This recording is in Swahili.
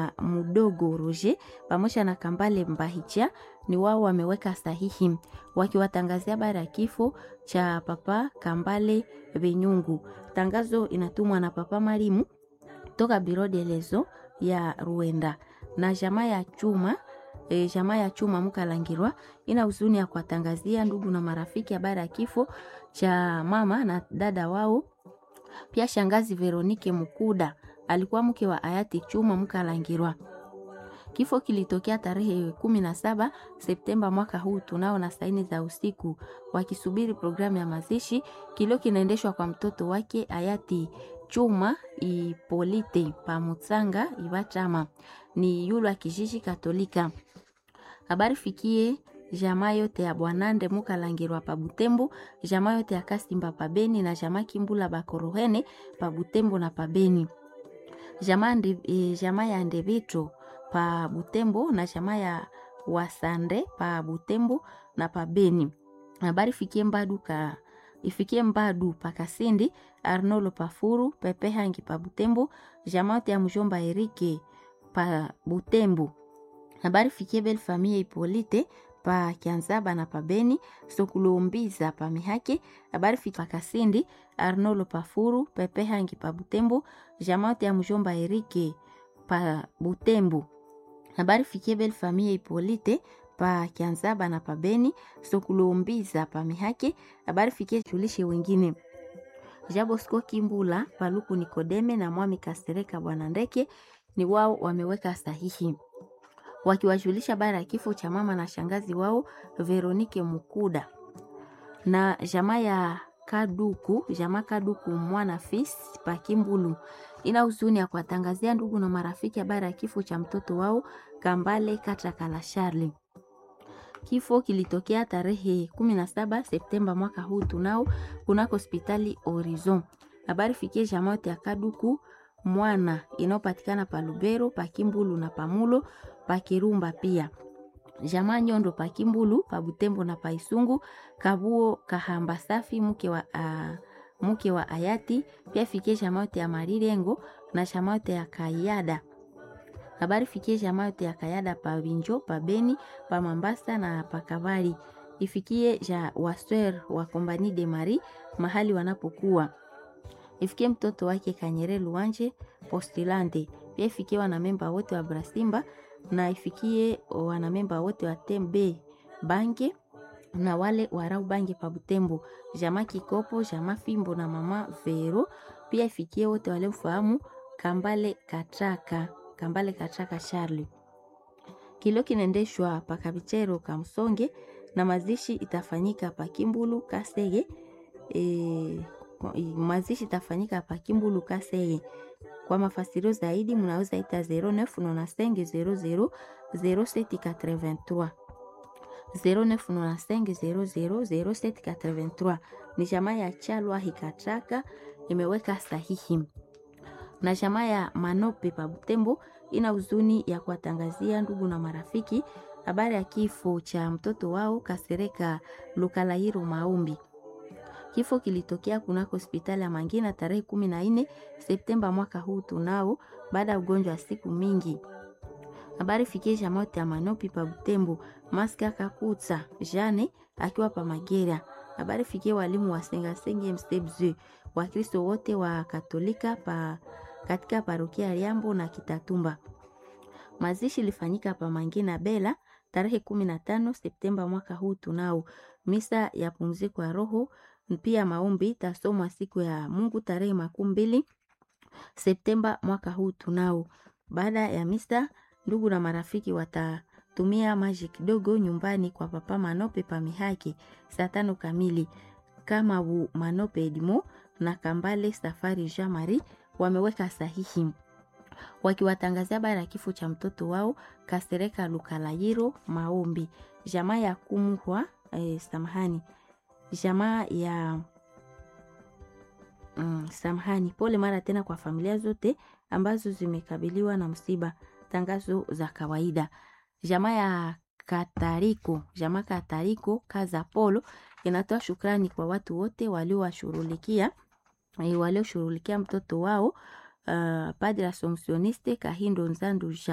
ya Mudogo Roger pamoja na Kambale Mbahicha ni wao wameweka sahihi wakiwatangazia habari ya kifo cha Papa Kambale Benyungu. Tangazo inatumwa na Papa Marimu toka Biro de Lezo ya Ruenda na jamaa ya chuma Mukalangirwa ina huzuni ya kuwatangazia ndugu na marafiki habari ya kifo cha mama na dada wao, pia shangazi Veronike Mukuda alikuwa mke wa hayati Chuma Mukalangirwa. Kifo kilitokea tarehe 17 Septemba mwaka huu tunao na saini za usiku, wakisubiri programu ya mazishi. Kilio kinaendeshwa kwa mtoto wake hayati Chuma Ipolite Pamutsanga Ibachama ni yule wa kijiji Katolika. Habari fikie jamaa yote ya Bwanande Mukalangirwa pa Butembo, jamaa yote ya Kasimba pa Beni na jamaa Kimbula Bakorohene pa Butembo na pa Beni. Jamaa ya Ndebito pa Butembo na jamaa ya Wasande pa Butembo na pa Beni. Habari ifikie Mbadu pa Kasindi, Arnolo pa Furu, Pepe Hangi pa Butembo, jamaa yote ya mjomba Erike pa Butembo. Habari fikie Belle Famille Ipolite pa Kianzaba na pa Beni, Sokulombiza pa Mihake. Habari fikie pa Kasindi, Arnolo pa Furu, Pepe Hangi pa Butembo, jamaa yote ya mjomba Erike pa Butembo. Habari fikie Belle Famille Ipolite pa Kianzaba na pa Beni, Sokulombiza pa Mihake. Habari fikie julishe wengine Jabosko Kimbula Paluku Nikodeme na Mwami Kasereka Bwana Ndeke ni wao wameweka sahihi wakiwajulisha habari ya kifo cha mama na shangazi wao Veronike Mukuda na jamaa Kaduku Mwana Fis pa Kimbulu. Ina huzuni ya kuwatangazia ndugu na marafiki habari ya kifo cha mtoto wao Kambale Katakala Charlie. Kifo kilitokea tarehe 17 Septemba mwaka huu tunao kunako hospitali Horizon. Habari fikie jamaa yote ya Kaduku Mwana inayopatikana pa Lubero, pa Kimbulu na Pamulo, pa Kirumba pia. Jamaa Nyondo pa Kimbulu, pa Butembo na pa Isungu, Kabuo Kahamba Safi mke wa hayati, pia fikie jamaa yote ya Marirengo na jamaa yote ya Kayada. Habari fikie jamaa yote ya Kayada pa Winjo, pa Beni, pa Mambasa na pa Kabari. Ifikie waswer wa Kompani de Marie mahali wanapokuwa. Ifikie mtoto wake Kanyere Luanje Postilante. Pia ifikie wanamemba wote wa Brasimba na ifikie wanamemba wote wa Tembe Bange na wale warau Bange pa Butembo. Jamaa Kikopo, jamaa Fimbo na mama Vero. Pia ifikie wote wale ufahamu Kambale Katraka Charlie. Kilio kinaendeshwa pa Kabichero Kamsonge na mazishi itafanyika pa Kimbulu Kasege. Mazishi itafanyika pa Kimbulu Kasege. Kwa mafasirio zaidi mnaweza ita 0995 000783 0995 000783. Ni jamaa ya Chalwa Hikatraka imeweka sahihi. Na jamaa ya Manope pa Butembo ina huzuni ya kuwatangazia ndugu na marafiki habari ya kifo cha mtoto wao Kasereka Lukalahiro Maombi. Kifo kilitokea kunako hospitali ya Mangina tarehe 14 Septemba mwaka huu tunao baada ya ugonjwa wa siku mingi. Habari fikie jamaa ya Manope pa Butembo, Maska Kakutsa Jane akiwa pa Magera. Habari fikie walimu wa Sengasenge Mstebzu, Wakristo wote wa Katolika katika parokia ya Liambo na Kitatumba. Mazishi ilifanyika pa Mangina Bela tarehe 15 Septemba mwaka huu tunao. Misa ya pumziko ya roho pia maombi tasomwa siku ya Mungu tarehe 20 Septemba mwaka huu tunao. Baada ya misa ndugu na marafiki watatumia maji kidogo nyumbani kwa Papa Manope pa Mihaki saa 5 kamili. Kama Manope Edmo na Kambale Safari Jamari wameweka sahihi wakiwatangazia habari ya kifo cha mtoto wao Kasereka Lukalahiro Maombi. Jamaa ya Kumuhwa jamaa ya pole mara tena kwa familia zote ambazo zimekabiliwa na msiba. Tangazo za kawaida. Jamaa ya Katariko Kaza Polo inatoa shukrani kwa watu wote walioshughulikia mtoto wao Padre Assumptioniste Kahindo Nzandu